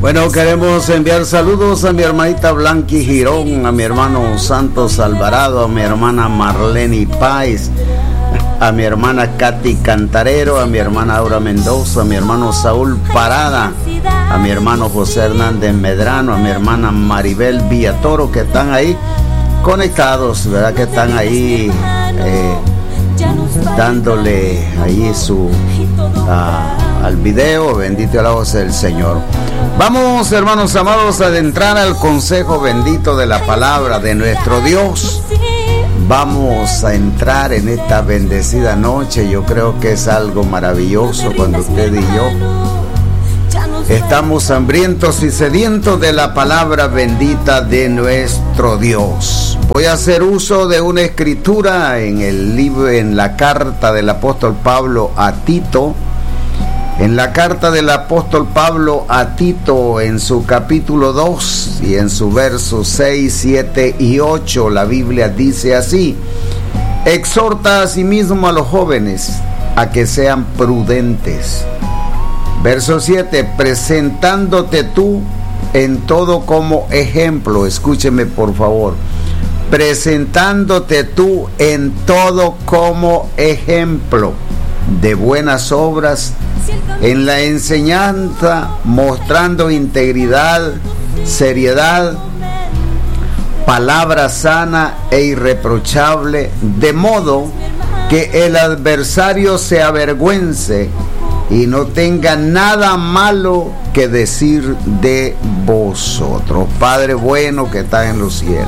Bueno, queremos enviar saludos a mi hermanita Blanqui Girón, a mi hermano Santos Alvarado, a mi hermana Marlene Páez, a mi hermana Katy Cantarero, a mi hermana Aura Mendoza, a mi hermano Saúl Parada, a mi hermano José Hernández Medrano, a mi hermana Maribel Villatoro, que están ahí conectados, ¿verdad? Que están ahí dándole ahí su al video. Bendito el voz del Señor. Vamos, hermanos amados, a adentrar al consejo bendito de la palabra de nuestro Dios. Vamos a entrar en esta bendecida noche. Yo creo que es algo maravilloso cuando usted y yo estamos hambrientos y sedientos de la palabra bendita de nuestro Dios. Voy a hacer uso de una escritura en el libro, en la carta del apóstol Pablo a Tito. En la carta del apóstol Pablo a Tito, en su capítulo 2 y en su versos 6, 7 y 8, la Biblia dice así: exhorta asimismo a los jóvenes a que sean prudentes. Verso 7, presentándote tú en todo como ejemplo. Escúcheme por favor. Presentándote tú en todo como ejemplo de buenas obras, en la enseñanza, mostrando integridad, seriedad, palabra sana e irreprochable, de modo que el adversario se avergüence y no tenga nada malo que decir de vosotros. Padre bueno que está en los cielos,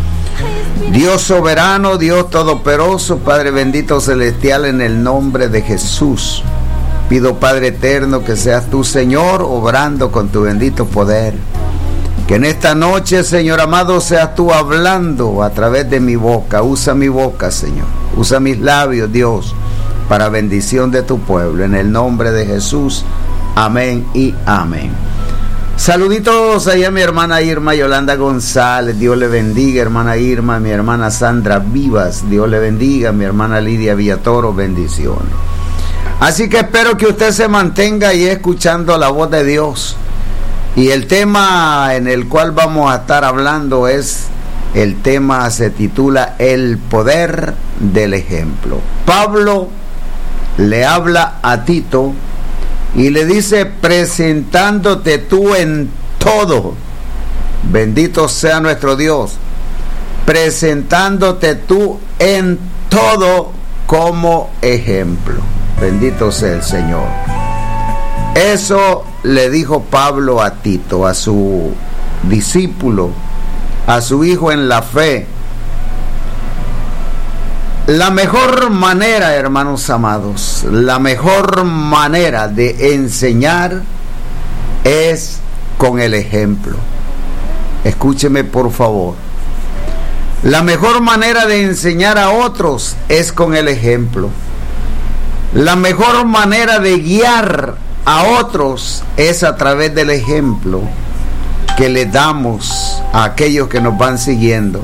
Dios soberano, Dios todopoderoso, Padre bendito celestial, en el nombre de Jesús, pido, Padre eterno, que seas tú, Señor, obrando con tu bendito poder. Que en esta noche, Señor amado, seas tú hablando a través de mi boca. Usa mi boca, Señor. Usa mis labios, Dios, para bendición de tu pueblo. En el nombre de Jesús. Amén y amén. Saluditos allá a mi hermana Irma Yolanda González. Dios le bendiga, hermana Irma. Mi hermana Sandra Vivas. Dios le bendiga. Mi hermana Lidia Villatoro. Bendiciones. Así que espero que usted se mantenga ahí escuchando la voz de Dios. Y el tema en el cual vamos a estar hablando el tema se titula El poder del ejemplo. Pablo le habla a Tito y le dice: presentándote tú en todo. Bendito sea nuestro Dios. Presentándote tú en todo como ejemplo. Bendito sea el Señor. Eso le dijo Pablo a Tito, a su discípulo, a su hijo en la fe. La mejor manera, hermanos amados, la mejor manera de enseñar es con el ejemplo. Escúcheme por favor. La mejor manera de enseñar a otros es con el ejemplo. La mejor manera de guiar a otros es a través del ejemplo que le damos a aquellos que nos van siguiendo.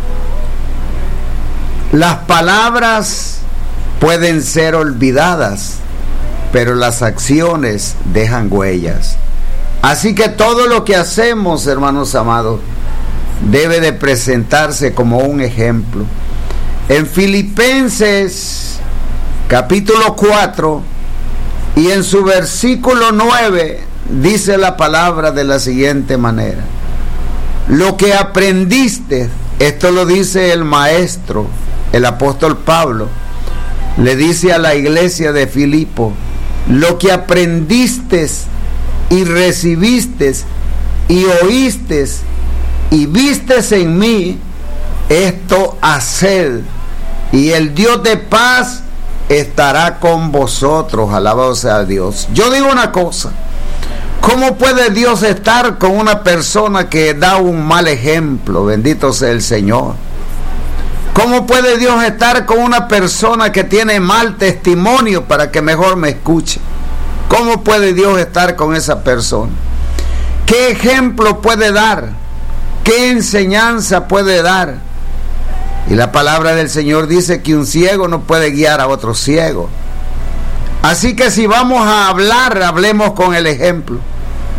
Las palabras pueden ser olvidadas, pero las acciones dejan huellas. Así que todo lo que hacemos, hermanos amados, debe de presentarse como un ejemplo. En Filipenses capítulo 4 y en su versículo 9 dice la palabra de la siguiente manera: lo que aprendiste, esto lo dice el maestro, el apóstol Pablo, le dice a la iglesia de Filipo: lo que aprendiste y recibiste y oíste y vistes en mí, esto haced, y el Dios de paz estará con vosotros. Alabado sea Dios. Yo digo una cosa: ¿cómo puede Dios estar con una persona que da un mal ejemplo? Bendito sea el Señor. ¿Cómo puede Dios estar con una persona que tiene mal testimonio? Para que mejor me escuche. ¿Cómo puede Dios estar con esa persona? ¿Qué ejemplo puede dar? ¿Qué enseñanza puede dar? Y la palabra del Señor dice que un ciego no puede guiar a otro ciego. Así que si vamos a hablar, hablemos con el ejemplo.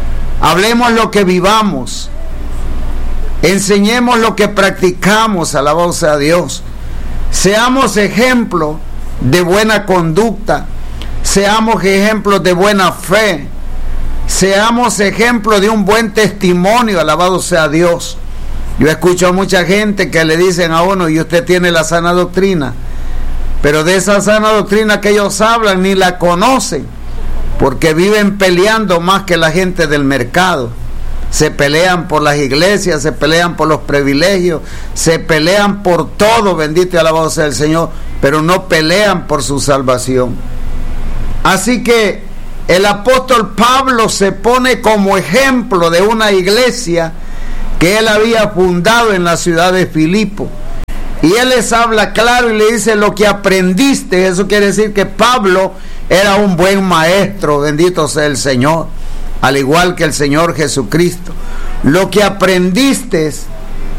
Hablemos lo que vivamos. Enseñemos lo que practicamos, alabado sea Dios. Seamos ejemplo de buena conducta. Seamos ejemplos de buena fe. Seamos ejemplo de un buen testimonio, alabado sea Dios. Yo escucho a mucha gente que le dicen a uno, y usted tiene la sana doctrina, pero de esa sana doctrina que ellos hablan ni la conocen, porque viven peleando más que la gente del mercado. Se pelean por las iglesias, se pelean por los privilegios, se pelean por todo, bendito y alabado sea el Señor, pero no pelean por su salvación. Así que el apóstol Pablo se pone como ejemplo de una iglesia que él había fundado en la ciudad de Filipo. Y él les habla claro y le dice lo que aprendiste. Eso quiere decir que Pablo era un buen maestro, bendito sea el Señor, al igual que el Señor Jesucristo. Lo que aprendiste